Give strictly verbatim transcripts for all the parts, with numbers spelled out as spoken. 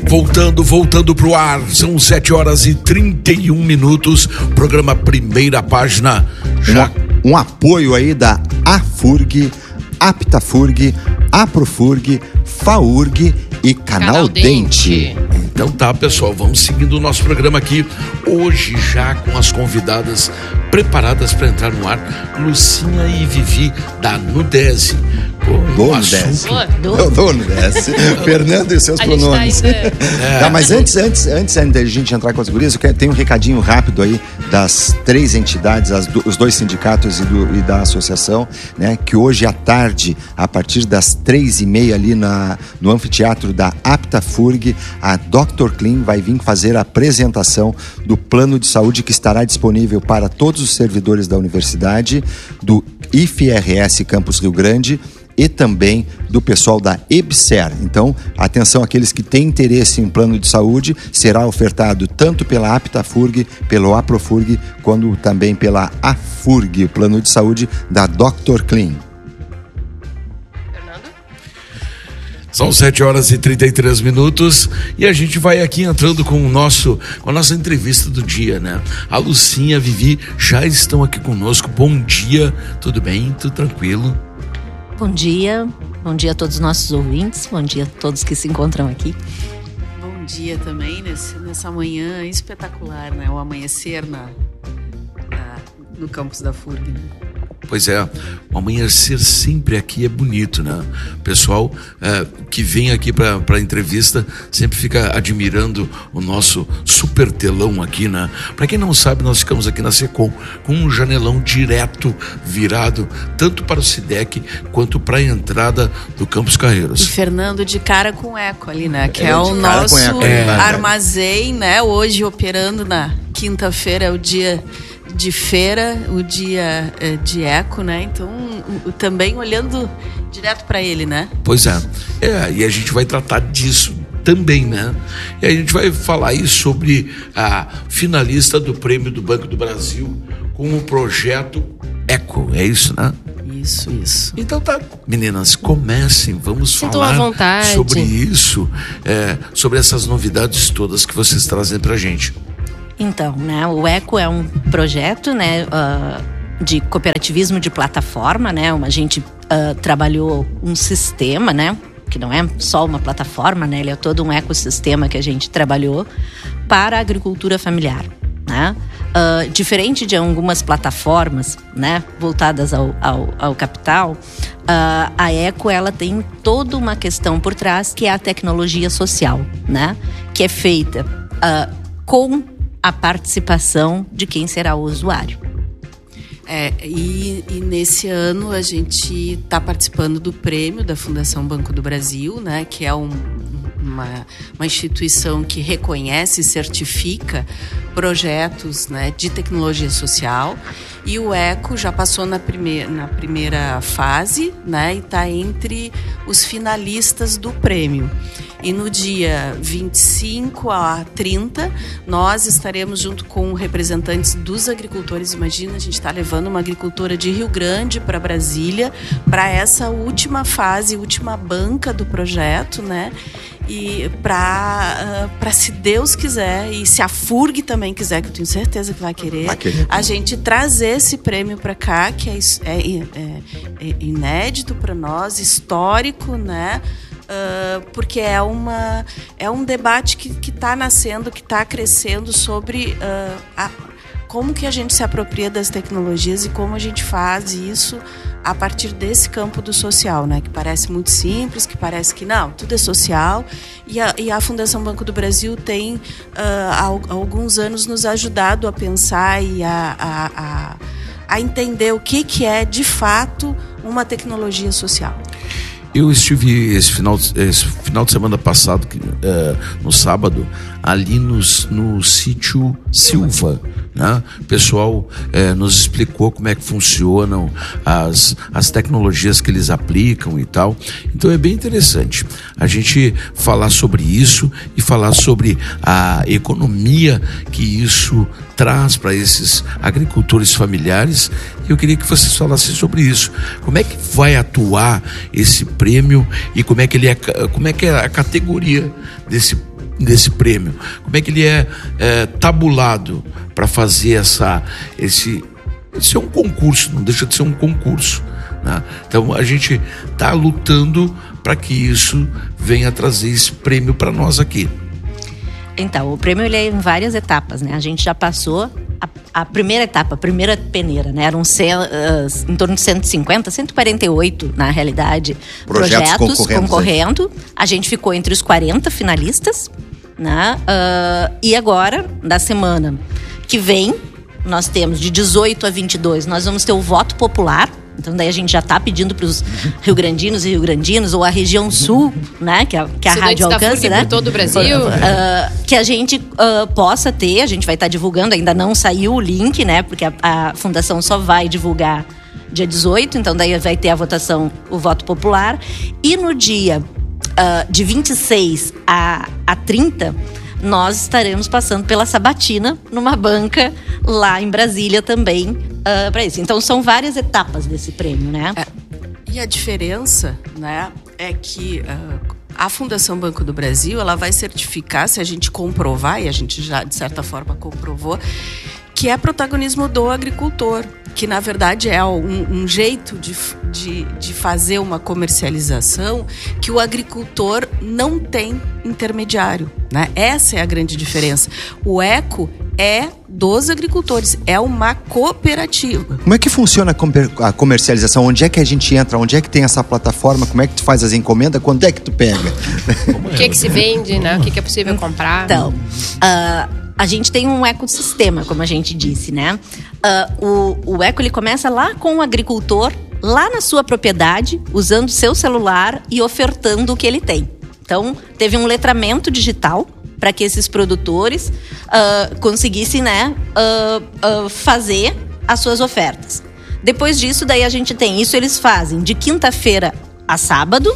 Voltando, voltando pro ar, são sete horas e trinta e um minutos, programa Primeira Página. Já... Um, um apoio aí da AFURG, Aptafurg, Aprofurg, FAURG e Canal, Canal Dente. Dente. Então tá, pessoal, vamos seguindo o nosso programa aqui, hoje já com as convidadas preparadas para entrar no ar, Lucinha e Vivi da Nudese. Do Nudese. Do, do Nudese. Fernando e seus pronomes. Tá é. Tá, mas antes, antes, antes da gente entrar com as gurias, eu quero, tem um recadinho rápido aí das três entidades, as, os dois sindicatos e, do, e da associação, né? Que hoje à tarde, a partir das três e meia ali na, no anfiteatro da Aptafurg, a doutor Clean vai vir fazer a apresentação do plano de saúde que estará disponível para todos os servidores da universidade, do I F R S Campus Rio Grande e também do pessoal da EBSER. Então, atenção àqueles que têm interesse em plano de saúde, será ofertado tanto pela Aptafurg, pelo Aprofurg, quanto também pela AFURG, o plano de saúde da doutor Clean. São sete horas e trinta e três minutos e a gente vai aqui entrando com o nosso, com a nossa entrevista do dia, né? A Lucinha e a Vivi já estão aqui conosco. Bom dia, tudo bem? Tudo tranquilo? Bom dia, bom dia a todos os nossos ouvintes, bom dia a todos que se encontram aqui. Bom dia também nesse, nessa manhã espetacular, né? O amanhecer na, na, no campus da FURG, né? Pois é, o amanhecer sempre aqui é bonito, né? O pessoal é, que vem aqui para a entrevista sempre fica admirando o nosso super telão aqui, né? Para quem não sabe, nós ficamos aqui na Secom com um janelão direto virado tanto para o SIDEC quanto para a entrada do Campus Carreiros. E Fernando de cara com eco ali, né? Que é, é o nosso é. armazém, né? Hoje operando na quinta-feira é o dia de feira, o dia é, de eco, né? Então, o, o, também olhando direto para ele, né? Pois é. É, e a gente vai tratar disso também, né? E a gente vai falar aí sobre a finalista do Prêmio do Banco do Brasil com o projeto Eco, é isso, né? Isso, isso. Então tá, meninas, comecem, vamos Sintam falar à vontade. sobre isso, é, sobre essas novidades todas que vocês trazem pra gente. Então, né, o Eco é um projeto, né, uh, de cooperativismo de plataforma, né, a gente uh, trabalhou um sistema, né, que não é só uma plataforma, né, ele é todo um ecossistema que a gente trabalhou para a agricultura familiar, né, uh, diferente de algumas plataformas, né, voltadas ao, ao, ao capital, uh, a Eco, ela tem toda uma questão por trás que é a tecnologia social, né, que é feita uh, com a participação de quem será o usuário. É, e, e nesse ano a gente está participando do prêmio da Fundação Banco do Brasil, né, que é um, uma, uma instituição que reconhece e certifica projetos, né, de tecnologia social. E o Eco já passou na, prime- na primeira fase, né, e está entre os finalistas do prêmio. E no dia vinte e cinco a trinta, nós estaremos junto com representantes dos agricultores. Imagina, a gente está levando uma agricultora de Rio Grande para Brasília, para essa última fase, última banca do projeto, né? E para, uh, para se Deus quiser, e se a FURG também quiser, que eu tenho certeza que vai querer, vai querer. a gente trazer esse prêmio para cá, que é, é, é, é inédito para nós, histórico, né? Uh, porque é, uma, é um debate que está nascendo, que está crescendo sobre uh, a, como que a gente se apropria das tecnologias e como a gente faz isso a partir desse campo do social, né? Que parece muito simples, que parece que não, tudo é social. E a, e a Fundação Banco do Brasil tem, uh, há, há alguns anos, nos ajudado a pensar e a, a, a, a entender o que, que é, de fato, uma tecnologia social. Eu estive esse final, esse final de semana passado, é, no sábado, ali nos, no sítio Silva, né? O pessoal é, nos explicou como é que funcionam as, as tecnologias que eles aplicam e tal. Então é bem interessante a gente falar sobre isso e falar sobre a economia que isso traz para esses agricultores familiares. Eu queria que vocês falassem sobre isso. Como é que vai atuar esse prêmio e como é que ele é, como é que é a categoria desse desse prêmio? Como é que ele é, é tabulado para fazer essa, esse, esse é um concurso, não deixa de ser um concurso, né? Então a gente está lutando para que isso venha trazer esse prêmio para nós aqui. Então, o prêmio ele é em várias etapas, né? A gente já passou a, a primeira etapa, a primeira peneira, né? Eram c, uh, em torno de cento e cinquenta, cento e quarenta e oito, na realidade, projetos, projetos concorrendo. concorrendo. A gente ficou entre os quarenta finalistas, né? Uh, e agora, da semana que vem, nós temos de dezoito a vinte e dois, nós vamos ter o voto popular. Então daí a gente já está pedindo para os rio-grandinos e rio-grandinos, ou a região sul, né, que a, que a rádio alcança, né, por todo o Brasil, uh, que a gente uh, possa ter, a gente vai estar tá divulgando, ainda não saiu o link, né, porque a, a fundação só vai divulgar dia dezoito, então daí vai ter a votação, o voto popular, e no dia uh, de vinte e seis a, a trinta, nós estaremos passando pela sabatina numa banca lá em Brasília também uh, para isso. Então são várias etapas desse prêmio, né? É, e a diferença, né, é que uh, a Fundação Banco do Brasil, ela vai certificar, se a gente comprovar, e a gente já de certa forma comprovou, que é protagonismo do agricultor, que na verdade é um, um jeito de, de, de fazer uma comercialização que o agricultor não tem intermediário, né? Essa é a grande diferença. O eco é dos agricultores, é uma cooperativa. Como é que funciona a comercialização? Onde é que a gente entra? Onde é que tem essa plataforma? Como é que tu faz as encomendas? Quando é que tu pega? O que é que se vende, né? O que é possível comprar? Então, uh, a gente tem um ecossistema, como a gente disse, né? Uh, o, o eco, ele começa lá com o agricultor, lá na sua propriedade, usando seu celular e ofertando o que ele tem. Então, teve um letramento digital para que esses produtores uh, conseguissem, né, uh, uh, fazer as suas ofertas. Depois disso, daí a gente tem isso, eles fazem de quinta-feira a sábado,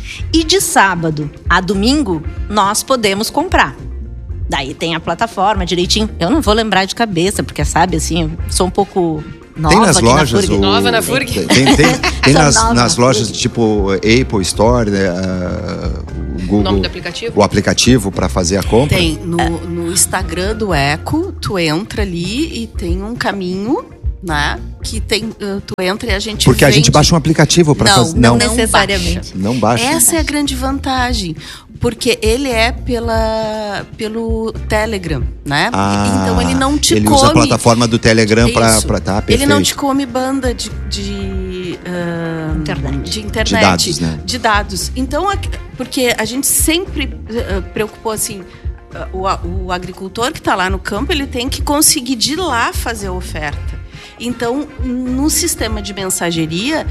e de sábado a domingo nós podemos comprar. Daí tem a plataforma direitinho. Eu não vou lembrar de cabeça, porque sabe, assim, eu sou um pouco nova tem nas aqui lojas, na o... Nova na Furg? Tem, tem, tem, tem nas, nas lojas tipo Apple Store, né, uh, o Google, o nome do aplicativo? O aplicativo para fazer a compra? Tem. No, no Instagram do Eco, tu entra ali e tem um caminho, né? Que tem, uh, tu entra e a gente Porque vende. a gente baixa um aplicativo para fazer. Não, Não, não necessariamente. Não baixa. Essa é a grande vantagem. Porque ele é pela, pelo Telegram, né? Ah, então ele não te ele come... usa a plataforma do Telegram para tá, perfeito. Ele não te come banda de, de, uh, internet. de internet. De dados, né? De dados. Então, porque a gente sempre uh, preocupou assim, uh, o, o agricultor que está lá no campo, ele tem que conseguir de lá fazer a oferta. Então, no sistema de mensageria,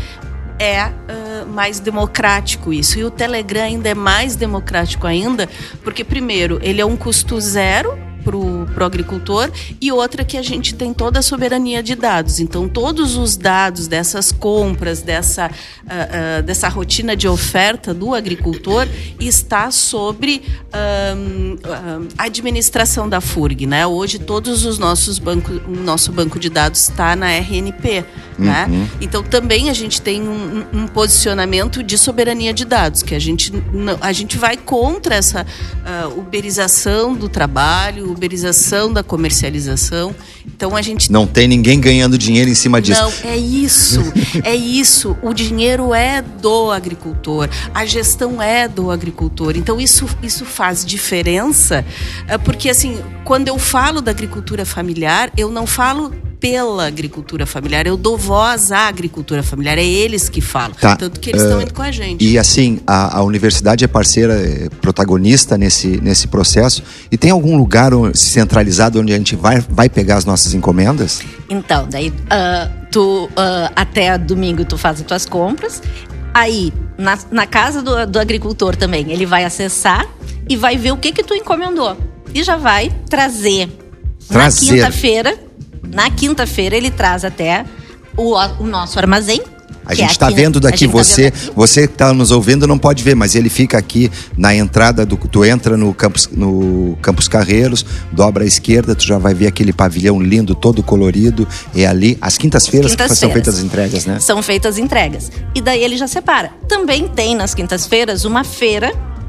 é uh, mais democrático isso. E o Telegram ainda é mais democrático ainda, porque, primeiro, ele é um custo zero pro, pro agricultor, e outra que a gente tem toda a soberania de dados. Então, todos os dados dessas compras, dessa, uh, uh, dessa rotina de oferta do agricultor está sobre um, um, a administração da Furg, né? Hoje, todos os nossos bancos, o nosso banco de dados está na R N P, uhum. né? Então, também a gente tem um, um posicionamento de soberania de dados, que a gente, a gente vai contra essa uh, uberização do trabalho, uberização da comercialização. Então a gente não tem ninguém ganhando dinheiro em cima disso. Não, é isso, é isso. O dinheiro é do agricultor, a gestão é do agricultor. Então isso, isso faz diferença, porque assim, quando eu falo da agricultura familiar, eu não falo pela agricultura familiar, eu dou voz à agricultura familiar, é eles que falam, tá. Tanto que eles estão uh, indo com a gente. E assim, a, a universidade é parceira, é protagonista nesse, nesse processo, e tem algum lugar centralizado onde a gente vai, vai pegar as nossas encomendas? Então, daí uh, tu, uh, até domingo tu faz as tuas compras, aí na, na casa do, do agricultor também, ele vai acessar e vai ver o que que tu encomendou, e já vai trazer, trazer. na quinta-feira. Na quinta-feira ele traz até o, o nosso armazém. A gente está é vendo daqui, você, tá vendo você que está nos ouvindo não pode ver, mas ele fica aqui na entrada do, tu entra no Campos, no Campos Carreiros, dobra à esquerda, tu já vai ver aquele pavilhão lindo, todo colorido, é ali, às quintas-feiras que são feitas as entregas, né? São feitas entregas, e daí ele já separa. Também tem nas quintas-feiras uma feira,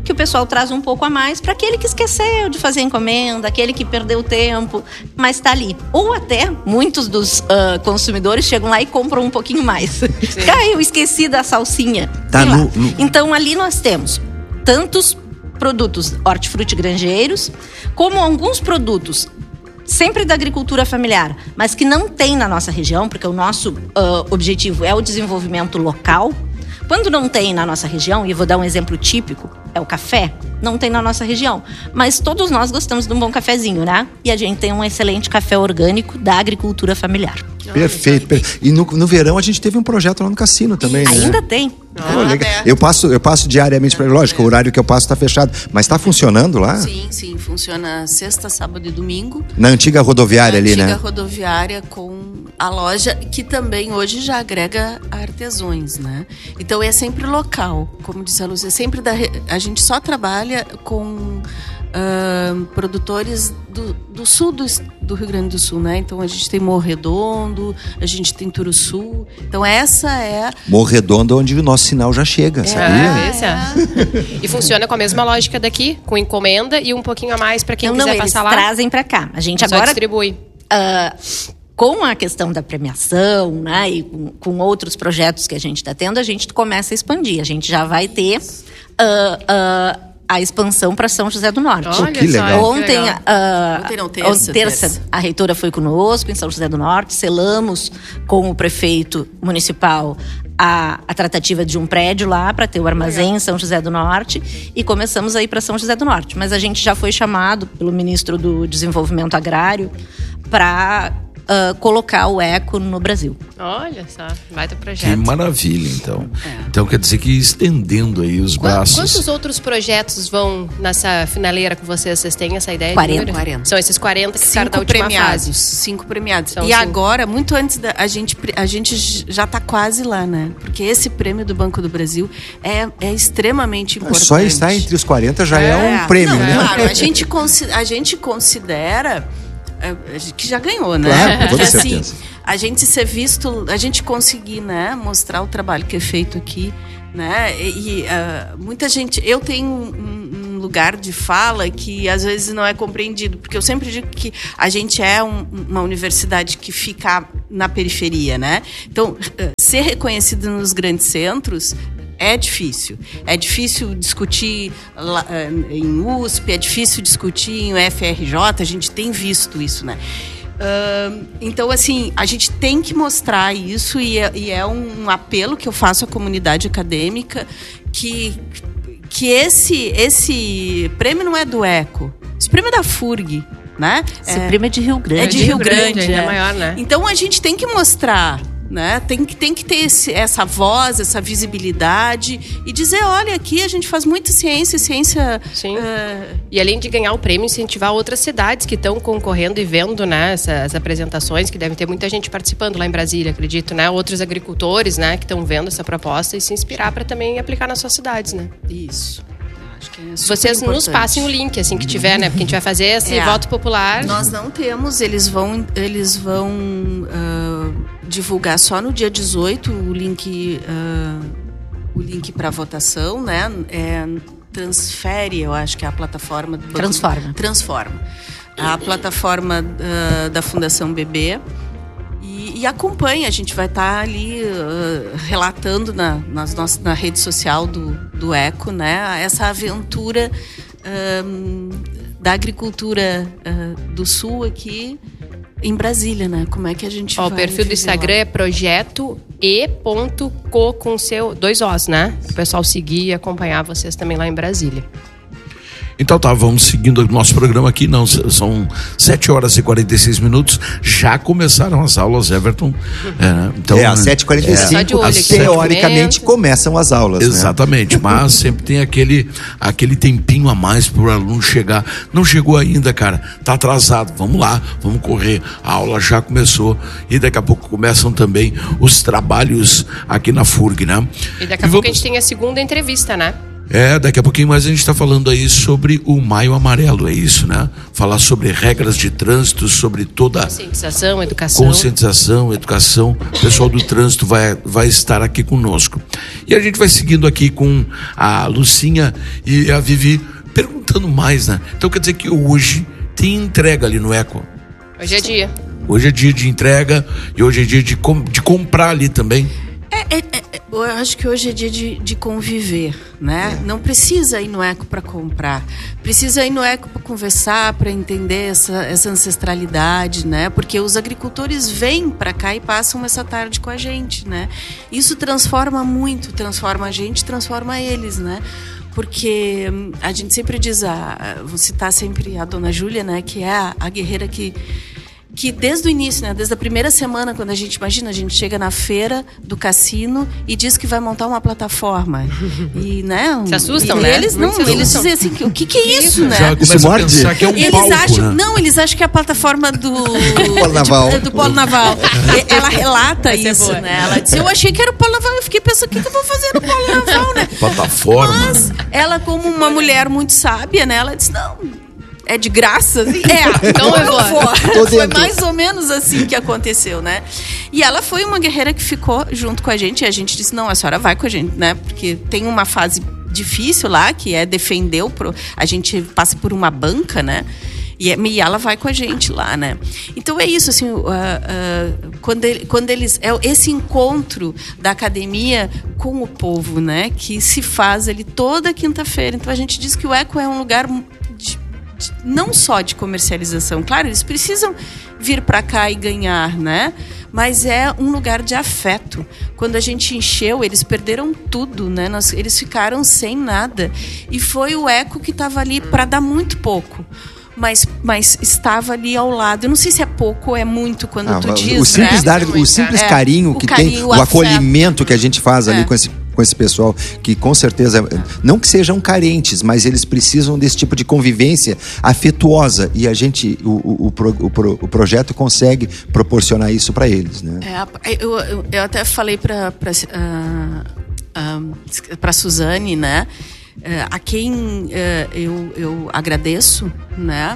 que o pessoal traz um pouco a mais para aquele que esqueceu de fazer encomenda, aquele que perdeu tempo, mas está ali. Ou até muitos dos uh, consumidores chegam lá e compram um pouquinho mais. Ah, eu esqueci da salsinha. Tá no, no... Então ali nós temos tantos produtos hortifruti granjeiros, como alguns produtos sempre da agricultura familiar, mas que não tem na nossa região, porque o nosso uh, objetivo é o desenvolvimento local. Quando não tem na nossa região, e vou dar um exemplo típico, é o café, não tem na nossa região. Mas todos nós gostamos de um bom cafezinho, né? E a gente tem um excelente café orgânico da agricultura familiar. Perfeito. perfeito. E no, no verão a gente teve um projeto lá no cassino também, né? Ainda tem. Oh, legal. Eu passo, eu passo diariamente, pra, lógico, o horário que eu passo está fechado, mas está funcionando lá? Sim, sim, funciona sexta, sábado e domingo. Na antiga rodoviária ali, né? Na antiga rodoviária com a loja, que também hoje já agrega artesões, né? Então é sempre local, como disse a Lúcia, é sempre da, a gente só trabalha com Uh, produtores do, do sul do, do Rio Grande do Sul, né? Então a gente tem Morro Redondo, a gente tem Turuçu. Então essa é... Morro Redondo, onde o nosso sinal já chega, é, sabia? É. E funciona com a mesma lógica daqui, com encomenda e um pouquinho a mais para quem não, quiser não, passar eles lá. Trazem para cá. A gente só agora distribui. Uh, com a questão da premiação, né, e com, com outros projetos que a gente está tendo, a gente começa a expandir. A gente já vai ter uh, uh, a expansão para São José do Norte. Olha, que legal. Ontem, legal. Uh, Ontem não, terça, terça, terça, a reitora foi conosco em São José do Norte, selamos com o prefeito municipal a, a tratativa de um prédio lá para ter o armazém legal. Em São José do Norte e começamos a ir para São José do Norte. Mas a gente já foi chamado pelo ministro do Desenvolvimento Agrário para Uh, colocar o eco no Brasil. Olha só, vai ter projeto. Que maravilha, então. É. Então quer dizer que estendendo aí os braços. Quantos outros projetos vão nessa finaleira com vocês? Vocês têm essa ideia? quarenta. quarenta. São esses quarenta que ficaram da última premiados, fase. Cinco premiados. São e cinco. Agora, muito antes da... A gente, a gente já está quase lá, né? Porque esse prêmio do Banco do Brasil é, é extremamente importante. Só estar entre os quarenta já é, é um prêmio, não, né? Claro, a gente, a gente considera... que já ganhou, né? Claro, com toda assim, certeza. A gente ser visto, a gente conseguir, né, mostrar o trabalho que é feito aqui, né? E uh, muita gente, eu tenho um, um lugar de fala que às vezes não é compreendido, porque eu sempre digo que a gente é um, uma universidade que fica na periferia, né? Então, uh, ser reconhecido nos grandes centros é difícil. É difícil discutir lá, em U S P, é difícil discutir em U F R J, a gente tem visto isso, né? Uh, então, assim, a gente tem que mostrar isso e é, e é um apelo que eu faço à comunidade acadêmica que, que esse, esse prêmio não é do ECO, esse prêmio é da FURG, né? Esse é, prêmio é de Rio Grande. É de Rio, Rio Grande, Grande é. é maior, né? Então, a gente tem que mostrar, né? Tem que, tem que ter esse, essa voz, essa visibilidade e dizer, olha, aqui a gente faz muita ciência, ciência... Sim. Uh... E além de ganhar o prêmio, incentivar outras cidades que estão concorrendo e vendo, né, essas apresentações, que devem ter muita gente participando lá em Brasília, acredito, né? Outros agricultores, né, que estão vendo essa proposta e se inspirar para também aplicar nas suas cidades, né? Isso. Acho que é Vocês importante. nos passem o link, assim que tiver, né? Porque a gente vai fazer esse é. voto popular. Nós não temos, eles vão, eles vão uh, divulgar só no dia dezoito o link, uh, o link para votação, né? É, Transfere, eu acho que é a plataforma do Transforma. Transforma. A plataforma uh, da Fundação B B. E acompanha, a gente vai estar tá ali uh, relatando na, nas nossas, na rede social do, do ECO, né, essa aventura um, da agricultura uh, do Sul aqui em Brasília, né? Como é que a gente Ó, vai... O perfil do Instagram lá? É projeto e ponto co com seu dois Os, né? Para o pessoal seguir e acompanhar vocês também lá em Brasília. Então tá, vamos seguindo o nosso programa aqui, não, são sete horas e quarenta e seis minutos, já começaram as aulas, Everton. É, então, é, às sete e quarenta e cinco, é, teoricamente, começam as aulas. Exatamente, né? Mas sempre tem aquele, aquele tempinho a mais para o aluno chegar. Não chegou ainda, cara, tá atrasado, vamos lá, vamos correr. A aula já começou e daqui a pouco começam também os trabalhos aqui na FURG, né? E daqui a e pouco vamos... a gente tem a segunda entrevista, né? É, daqui a pouquinho mais a gente está falando aí sobre o Maio Amarelo, é isso, né? Falar sobre regras de trânsito, sobre toda... Conscientização, educação. Conscientização, educação. O pessoal do trânsito vai, vai estar aqui conosco. E a gente vai seguindo aqui com a Lucinha e a Vivi perguntando mais, né? Então quer dizer que hoje tem entrega ali no Eco? Hoje é dia. Hoje é dia de entrega e hoje é dia de, com, de comprar ali também. É, é, é, eu acho que hoje é dia de, de conviver, né? É. Não precisa ir no Eco para comprar, precisa ir no Eco para conversar, para entender essa, essa ancestralidade, né? Porque os agricultores vêm para cá e passam essa tarde com a gente, né? Isso transforma muito, transforma a gente, transforma eles, né? Porque a gente sempre diz, a, vou citar sempre a dona Júlia, né? Que é a, a guerreira que... que desde o início, né, desde a primeira semana, quando a gente, imagina, a gente chega na feira do cassino e diz que vai montar uma plataforma. E, né? Se assustam, e né? Eles não, eles dizem assim, o que que é isso, né? Já começam a pensar que é um eles palco, acham, né? Não, eles acham que é a plataforma do... Polo Naval. De, do Polo Naval. Ela relata Essa isso, é né? Ela disse, eu achei que era o Polo Naval. Eu fiquei pensando, o que que eu vou fazer no Polo Naval, né? Plataforma. Mas ela, como uma mulher muito sábia, né? Ela disse, não... É de graça? É, então eu vou. Foi mais ou menos assim que aconteceu, né? E ela foi uma guerreira que ficou junto com a gente. E a gente disse, não, a senhora vai com a gente, né? Porque tem uma fase difícil lá, que é defender o... Pro... A gente passa por uma banca, né? E, e ela vai com a gente lá, né? Então é isso, assim, uh, uh, quando, ele, quando eles... É esse encontro da academia com o povo, né? Que se faz ali toda quinta-feira. Então a gente diz que o Eco é um lugar... não só de comercialização, claro, eles precisam vir para cá e ganhar, né? Mas é um lugar de afeto. Quando a gente encheu, eles perderam tudo, né? Nós, eles ficaram sem nada. E foi o Eco que estava ali para dar muito pouco. Mas, mas estava ali ao lado. Eu não sei se é pouco ou é muito quando ah, tu diz, o simples, né? dar, o simples é, carinho o que carinho, tem, o, o acolhimento que a gente faz ali é. com esse com esse pessoal, que com certeza, não que sejam carentes, mas eles precisam desse tipo de convivência afetuosa, e a gente, o, o, o, o, o projeto consegue proporcionar isso para eles, né? É, eu, eu, eu até falei para para uh, uh, para Suzane, né? Uh, a quem uh, eu, eu agradeço, né?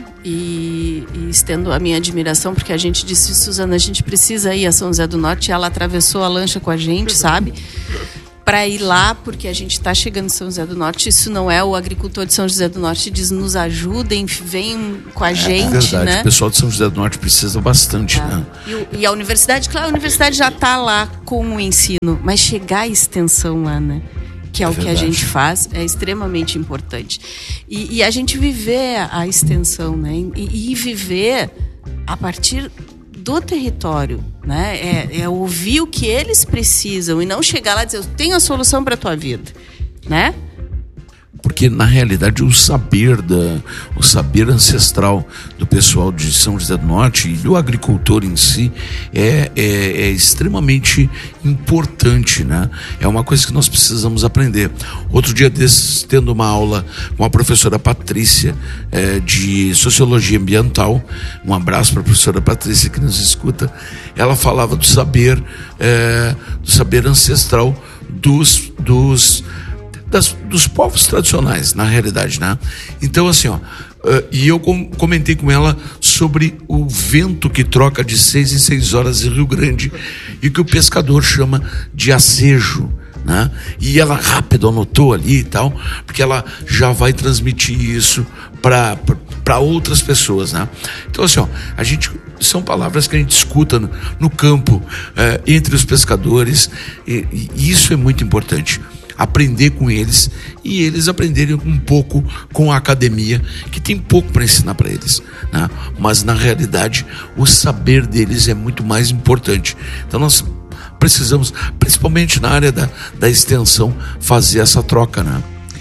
E, e estendo a minha admiração, porque a gente disse, Suzana, a gente precisa ir a São José do Norte, e ela atravessou a lancha com a gente, sabe? Para ir lá, porque a gente está chegando em São José do Norte. Isso não é o agricultor de São José do Norte diz, nos ajudem, venham com a é, gente, é verdade, né? O pessoal de São José do Norte precisa bastante, é. né? E, e a universidade, claro, a universidade já está lá com o ensino, mas chegar à extensão lá, né? Que é, é o verdade. Que a gente faz, é extremamente importante. E, e a gente viver a extensão, né? E, e viver a partir do território, né? É, é ouvir o que eles precisam e não chegar lá e dizer, eu tenho a solução para a tua vida, né? Porque, na realidade, o saber, da, o saber ancestral do pessoal de São José do Norte e do agricultor em si é, é, é extremamente importante, né? É uma coisa que nós precisamos aprender. Outro dia desses, tendo uma aula com a professora Patrícia, é, de Sociologia Ambiental, um abraço para a professora Patrícia que nos escuta, ela falava do saber, é, do saber ancestral dos... dos Das, dos povos tradicionais, na realidade, né? Então, assim, ó, uh, e eu com, comentei com ela sobre o vento que troca de seis em seis horas em Rio Grande e que o pescador chama de acejo, né? E ela rápido anotou ali e tal, porque ela já vai transmitir isso para para outras pessoas, né? Então, assim, ó, a gente são palavras que a gente escuta no, no campo, uh, entre os pescadores, e, e isso é muito importante. Aprender com eles e eles aprenderem um pouco com a academia, que tem pouco para ensinar para eles, né? Mas na realidade o saber deles é muito mais importante. Então nós precisamos, principalmente na área da, da extensão, fazer essa troca, né?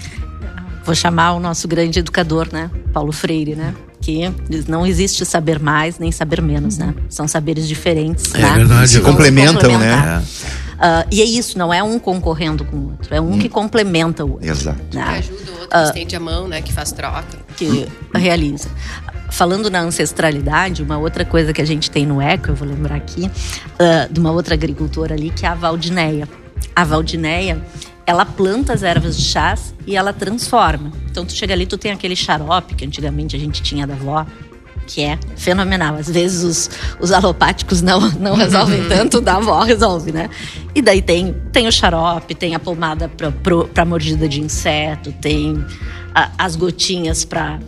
Vou chamar o nosso grande educador, né? Paulo Freire, né? Que não existe saber mais nem saber menos, né? São saberes diferentes, é né? verdade, se complementam, né? Uh, e é isso, não é um concorrendo com o outro, é um hum. que complementa o outro. Exato. Né? Que ajuda o outro, que uh, estende a mão, né? Que faz troca. Que hum. realiza. Falando na ancestralidade, uma outra coisa que a gente tem no Eco, eu vou lembrar aqui, uh, de uma outra agricultora ali, que é a Valdineia. A Valdineia, ela planta as ervas de chás e ela transforma. Então tu chega ali, tu tem aquele xarope que antigamente a gente tinha da avó, que é fenomenal. Às vezes os, os alopáticos não, não resolvem tanto, da avó resolve, né? E daí tem, tem o xarope, tem a pomada para mordida de inseto, tem a, as gotinhas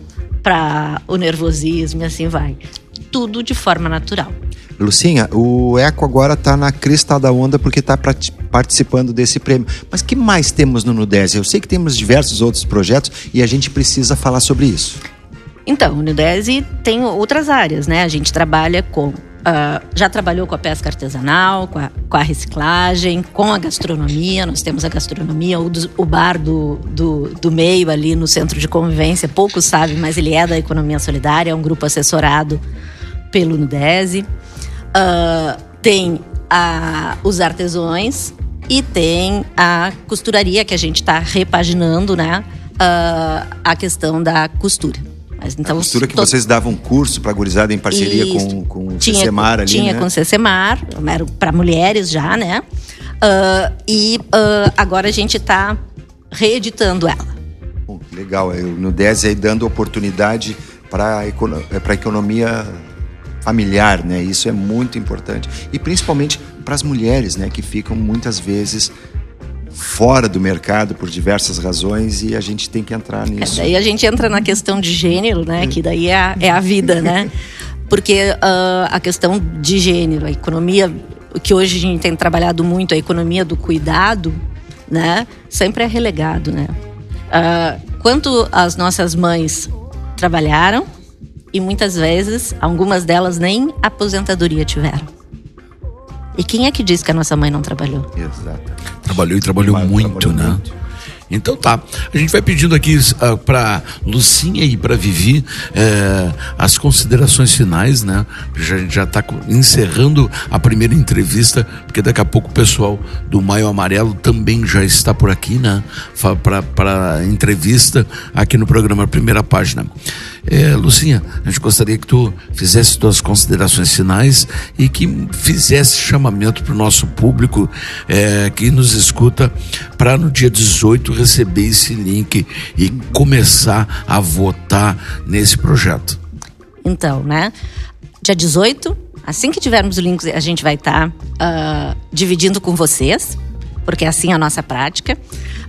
para o nervosismo e assim vai. Tudo de forma natural. Lucinha, o Eco agora está na crista da onda porque está participando desse prêmio. Mas o que mais temos no Nudese? Eu sei que temos diversos outros projetos e a gente precisa falar sobre isso. Então, o Nudese tem outras áreas, né? A gente trabalha com... Uh, já trabalhou com a pesca artesanal, com a, com a reciclagem, com a gastronomia. Nós temos a gastronomia, o, do, o bar do, do, do meio ali no centro de convivência. Poucos sabem, mas ele é da economia solidária, é um grupo assessorado pelo Nudese. Uh, tem a, os artesões e tem a costuraria, que a gente está repaginando, né? Uh, a questão da costura. Mas, então, a costura que to... vocês davam curso para a gurizada em parceria Isso. com, com o tinha, Cecemar ali, Tinha né? com o Cecemar, era para mulheres já, né? Uh, e uh, agora a gente está reeditando ela. Bom, legal, o Nudese aí dando oportunidade para a econo... economia familiar, né? Isso é muito importante. E principalmente para as mulheres, né? Que ficam muitas vezes fora do mercado por diversas razões e a gente tem que entrar nisso. É, daí a gente entra na questão de gênero, né? Que daí é a, é a vida, né? Porque uh, a questão de gênero, a economia, que hoje a gente tem trabalhado muito, a economia do cuidado, né? Sempre é relegado, né? Uh, quanto as nossas mães trabalharam, e muitas vezes, algumas delas nem aposentadoria tiveram. E quem é que diz que a nossa mãe não trabalhou? Exato. Trabalhou e trabalhou Mas, muito, trabalhou né? Muito. Então tá, a gente vai pedindo aqui uh, para Lucinha e para Vivi uh, as considerações finais, né? A gente já está encerrando a primeira entrevista, porque daqui a pouco o pessoal do Maio Amarelo também já está por aqui, né? Para entrevista aqui no programa Primeira Página. É, Lucinha, a gente gostaria que tu fizesse suas considerações finais e que fizesse chamamento para o nosso público é, que nos escuta para no dia dezoito receber esse link e começar a votar nesse projeto. Então, né? Dia dezoito, assim que tivermos o link, a gente vai estar tá, uh, dividindo com vocês, porque é assim a nossa prática,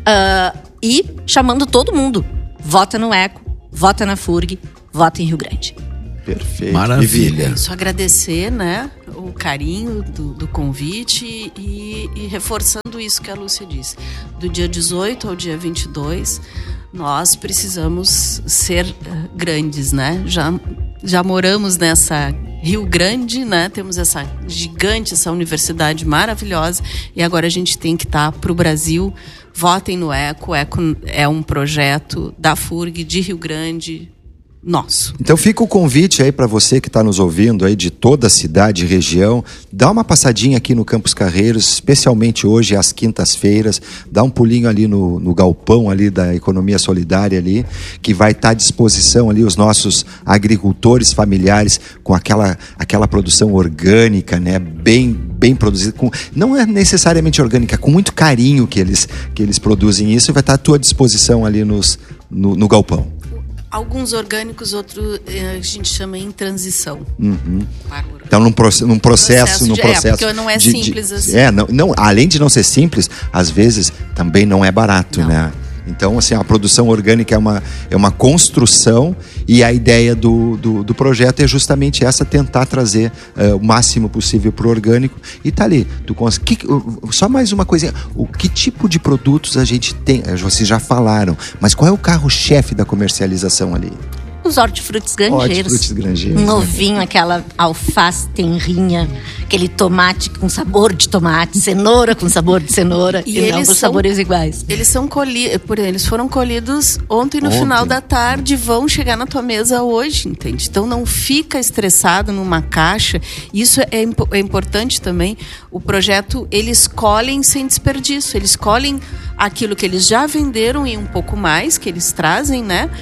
uh, e chamando todo mundo. Vota no Eco, vota na F U R G, vota em Rio Grande. Perfeito. Maravilha. Só agradecer, né, o carinho do, do convite e, e reforçando isso que a Lúcia disse. Do dia dezoito ao dia vinte e dois, nós precisamos ser uh, grandes, né? Já, já moramos nessa Rio Grande, né? Temos essa gigante, essa universidade maravilhosa e agora a gente tem que estar para o Brasil. Votem no Eco. O Eco é um projeto da F U R G de Rio Grande, nosso. Então fica o convite aí para você que está nos ouvindo aí de toda a cidade e região, dá uma passadinha aqui no Campos Carreiros, especialmente hoje às quintas-feiras, dá um pulinho ali no, no galpão ali da economia solidária ali, que vai estar tá à disposição ali os nossos agricultores familiares com aquela, aquela produção orgânica, né, bem, bem produzida, com, não é necessariamente orgânica, com muito carinho que eles, que eles produzem isso, e vai estar tá à tua disposição ali nos, no, no galpão. Alguns orgânicos, outros a gente chama em transição. Uhum. Então, num, proce- num processo... processo num de, processo é, porque não é de, simples de, assim. É, não, não, além de não ser simples, às vezes também não é barato, não. né? Então, assim, a produção orgânica é uma, é uma construção e a ideia do, do, do projeto é justamente essa, tentar trazer uh, o máximo possível para o orgânico e tá ali. Tu cons- que, só mais uma coisinha, o que tipo de produtos a gente tem? Vocês já falaram, mas qual é o carro-chefe da comercialização ali? Os hortifrutis granjeiros. Hortifrutis granjeiros. Novinho, né? Aquela alface tenrinha, aquele tomate com sabor de tomate, cenoura com sabor de cenoura, e, e eles não com são, sabores iguais. Eles são colhidos, por eles foram colhidos ontem no ontem. final da tarde, vão chegar na tua mesa hoje, entende? Então não fica estressado numa caixa. Isso é, é importante também. O projeto, eles colhem sem desperdício, eles colhem aquilo que eles já venderam e um pouco mais que eles trazem, né?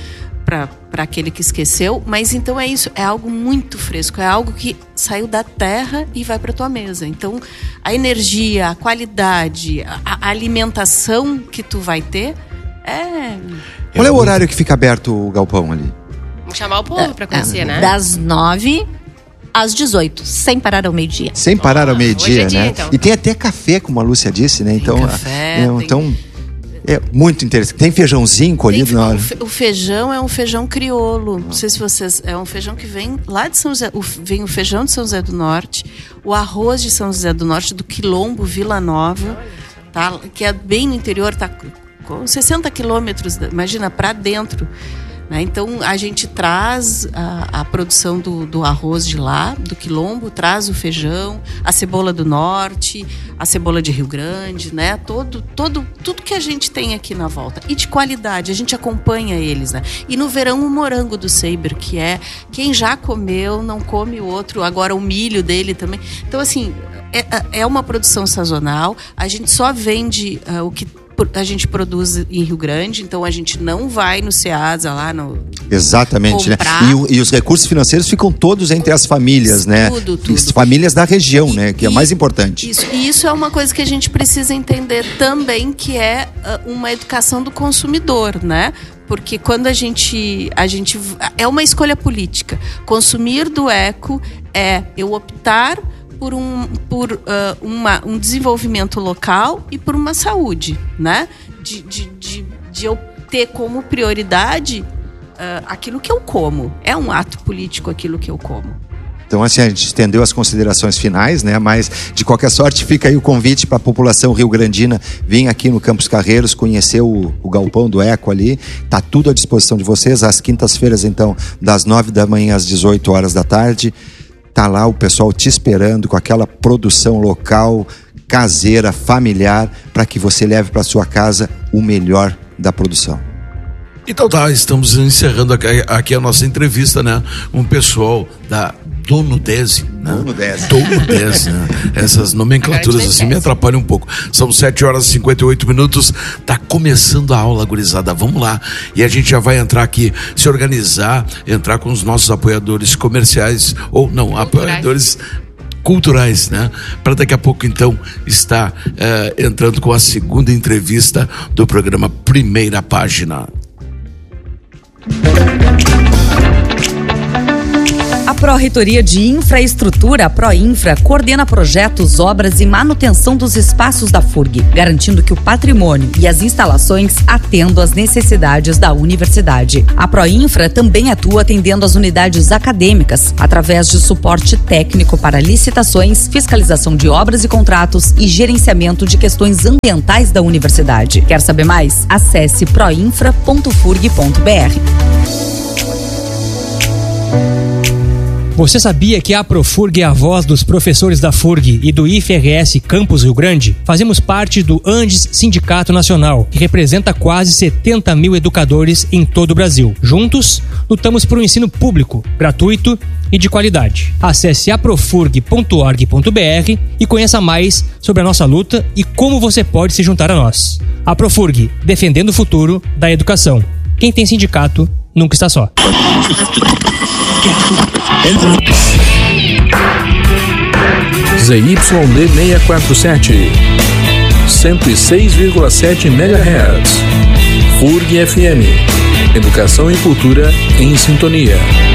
para aquele que esqueceu, mas então é isso, é algo muito fresco, é algo que saiu da terra e vai para tua mesa. Então, a energia, a qualidade, a, a alimentação que tu vai ter é... Qual é o horário que fica aberto o galpão ali? Vamos chamar o povo para conhecer, é, né? Das nove às dezoito, sem parar ao meio-dia. Sem parar ao meio-dia, é dia, né? então. E tem até café, como a Lúcia disse, né? Então, tem café, é, tem... então é muito interessante. Tem feijãozinho colhido tem, na hora. O feijão é um feijão crioulo. Não sei se vocês... É um feijão que vem lá de São José. O, vem o feijão de São José do Norte, o arroz de São José do Norte, do Quilombo, Vila Nova, tá? Que é bem no interior, tá com sessenta quilômetros, imagina, para dentro. Né? Então, a gente traz a, a produção do, do arroz de lá, do Quilombo, traz o feijão, a cebola do norte, a cebola de Rio Grande, né? Todo, todo, tudo que a gente tem aqui na volta. E de qualidade, a gente acompanha eles. Né? E no verão, o morango do Saber, que é quem já comeu, não come o outro, agora o milho dele também. Então, assim, é, é uma produção sazonal, a gente só vende uh, o que a gente produz em Rio Grande, então a gente não vai no Ceasa lá no... Exatamente, comprar. né? E, e os recursos financeiros ficam todos entre as famílias, tudo, né? Tudo, tudo. Famílias da região, e, né? Que e, é mais importante. Isso, e isso é uma coisa que a gente precisa entender também, que é uh, uma educação do consumidor, né? Porque quando a gente, a gente... É uma escolha política. Consumir do eco é eu optar por um, por, uh, uma, um desenvolvimento local e por uma saúde, né? De, de, de, de eu ter como prioridade uh, aquilo que eu como. É um ato político aquilo que eu como. Então, assim, a gente estendeu as considerações finais, né? Mas, de qualquer sorte, fica aí o convite para a população rio-grandina vir aqui no Campos Carreiros, conhecer o, o galpão do Eco ali. Tá tudo à disposição de vocês. Às quintas-feiras, então, das nove da manhã às dezoito horas da tarde. Tá lá o pessoal te esperando com aquela produção local, caseira, familiar, para que você leve para sua casa o melhor da produção. Então tá, estamos encerrando aqui, aqui a nossa entrevista, né? Um pessoal da Dono Dese, né? Dono Dese. Dono Dese, né? Essas nomenclaturas assim me atrapalham um pouco. São sete horas e cinquenta e oito minutos, tá começando a aula, gurizada, vamos lá. E a gente já vai entrar aqui, se organizar, entrar com os nossos apoiadores comerciais, ou não, culturais. apoiadores culturais, né? Para daqui a pouco, então, estar eh, entrando com a segunda entrevista do programa Primeira Página. A Pró-Reitoria de Infraestrutura, a Proinfra, coordena projetos, obras e manutenção dos espaços da F U R G, garantindo que o patrimônio e as instalações atendam às necessidades da universidade. A Proinfra também atua atendendo as unidades acadêmicas, através de suporte técnico para licitações, fiscalização de obras e contratos e gerenciamento de questões ambientais da universidade. Quer saber mais? Acesse proinfra ponto furg ponto br. Você sabia que a Profurg é a voz dos professores da F U R G e do I F R S Campus Rio Grande? Fazemos parte do Andes Sindicato Nacional, que representa quase setenta mil educadores em todo o Brasil. Juntos, lutamos por um ensino público, gratuito e de qualidade. Acesse aprofurg ponto org ponto br e conheça mais sobre a nossa luta e como você pode se juntar a nós. A Profurg, defendendo o futuro da educação. Quem tem sindicato nunca está só. Z Y D seiscentos e quarenta e sete, cento e seis vírgula sete megahertz. F U R G F M. Educação e cultura em sintonia.